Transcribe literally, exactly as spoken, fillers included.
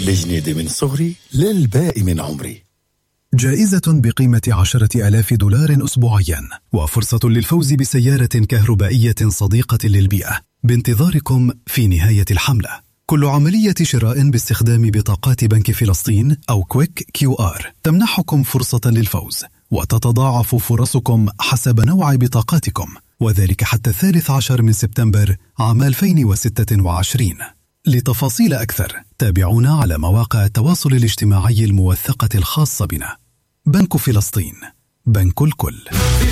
لجنيدي من صغري للباقي من عمري. جائزة بقيمة عشرة آلاف دولار أسبوعيا وفرصة للفوز بسيارة كهربائية صديقة للبيئة بانتظاركم في نهاية الحملة. كل عملية شراء باستخدام بطاقات بنك فلسطين أو كويك كيو آر تمنحكم فرصة للفوز، وتتضاعف فرصكم حسب نوع بطاقاتكم، وذلك حتى الثالث عشر من سبتمبر عام ألفين وستة وعشرين. لتفاصيل أكثر تابعونا على مواقع التواصل الاجتماعي الموثقة الخاصة بنا. بنك فلسطين، بنك الكل.